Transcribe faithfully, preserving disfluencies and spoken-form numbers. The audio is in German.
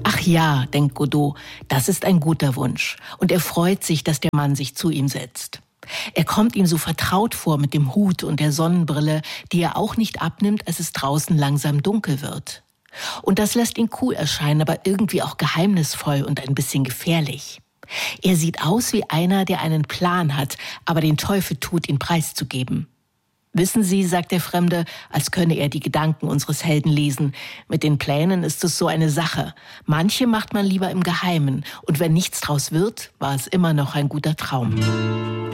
Ach ja, denkt Godot, das ist ein guter Wunsch. Und er freut sich, dass der Mann sich zu ihm setzt. Er kommt ihm so vertraut vor mit dem Hut und der Sonnenbrille, die er auch nicht abnimmt, als es draußen langsam dunkel wird. Und das lässt ihn cool erscheinen, aber irgendwie auch geheimnisvoll und ein bisschen gefährlich. Er sieht aus wie einer, der einen Plan hat, aber den Teufel tut, ihn preiszugeben. Wissen Sie, sagt der Fremde, als könne er die Gedanken unseres Helden lesen. Mit den Plänen ist es so eine Sache. Manche macht man lieber im Geheimen. Und wenn nichts draus wird, war es immer noch ein guter Traum.